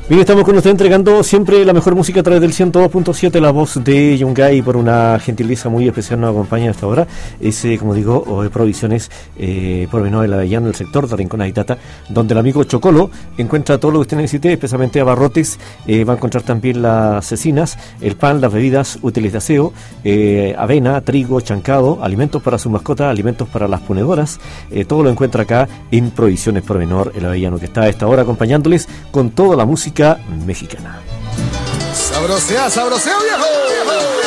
Bien, estamos con usted entregando siempre la mejor música a través del 102.7, la voz de Yungay. Por una gentileza muy especial nos acompaña hasta ahora. Es, como digo, Provisiones Pormenor, el Avellano, el sector de Rincón Aitata, donde el amigo Chocolo encuentra todo lo que usted necesite, especialmente abarrotes. Va a encontrar también las cecinas, el pan, las bebidas útiles de aseo, avena, trigo, chancado, alimentos para su mascota, alimentos para las ponedoras. Todo lo encuentra acá en Provisiones Pormenor, el Avellano, que está a esta hora acompañándoles con toda la música mexicana. Sabrosea, sabrosea, viejo.